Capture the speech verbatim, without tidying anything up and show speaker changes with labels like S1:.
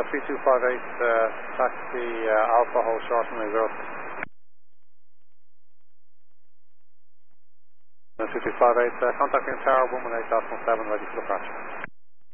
S1: three two five eight, uh, taxi uh, Alpha, hold short from zero. three two five eight, uh, contacting tower one one eight, Alpha seven, ready for departure.